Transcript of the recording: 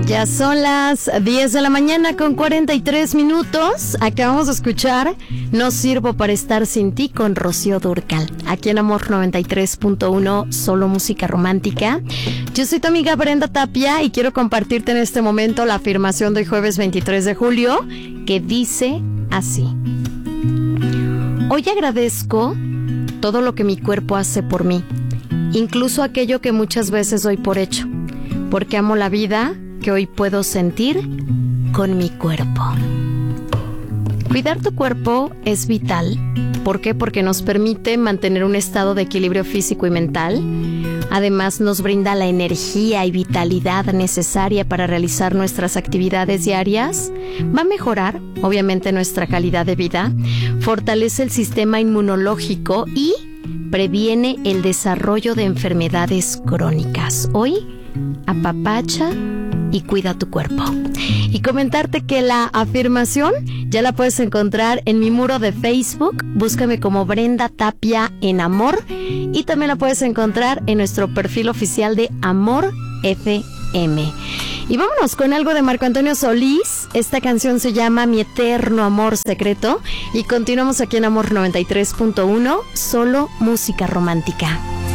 Ya son las 10 de la mañana con 43 minutos. Acabamos de escuchar No sirvo para estar sin ti con Rocío Dúrcal. Aquí en Amor 93.1, solo música romántica. Yo soy tu amiga Brenda Tapia y quiero compartirte en este momento la afirmación de hoy jueves 23 de julio que dice así. Hoy agradezco todo lo que mi cuerpo hace por mí, incluso aquello que muchas veces doy por hecho, porque amo la vida que hoy puedo sentir con mi cuerpo. Cuidar tu cuerpo es vital. ¿Por qué? Porque nos permite mantener un estado de equilibrio físico y mental. Además, nos brinda la energía y vitalidad necesaria para realizar nuestras actividades diarias. Va a mejorar, obviamente, nuestra calidad de vida. Fortalece el sistema inmunológico y previene el desarrollo de enfermedades crónicas. Hoy, apapacha y cuida tu cuerpo. Y comentarte que la afirmación ya la puedes encontrar en mi muro de Facebook. Búscame como Brenda Tapia en Amor. Y también la puedes encontrar en nuestro perfil oficial de Amor FM. Y vámonos con algo de Marco Antonio Solís. Esta canción se llama Mi Eterno Amor Secreto. Y continuamos aquí en Amor 93.1, solo música romántica.